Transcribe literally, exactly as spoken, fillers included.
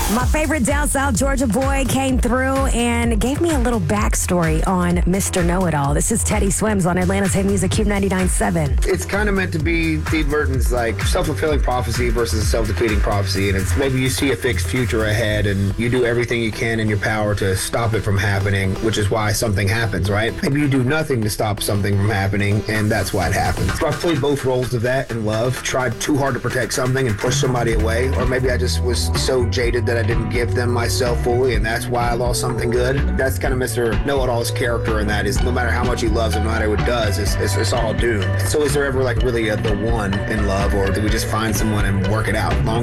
My favorite down south Georgia boy came through and gave me a little backstory on Mister Know-It-All. This is Teddy Swims on Atlanta's Hit Music Cube ninety-nine point seven. It's kind of meant to be Steve Merton's like self-fulfilling prophecy versus a self-defeating prophecy. And it's maybe you see a fixed future ahead and you do everything you can in your power to stop it from happening, which is why something happens, right? Maybe you do nothing to stop something from happening, and that's why it happens. So I've played both roles of that in love, tried too hard to protect something and push somebody away, or maybe I just was so jaded that I didn't give them myself fully, and that's why I lost something good. That's kind of Mister Know-It-All's character, and that is no matter how much he loves him, no matter what he does, it's, it's, it's all doomed. So is there ever like really a, the one in love, or do we just find someone and work it out? Long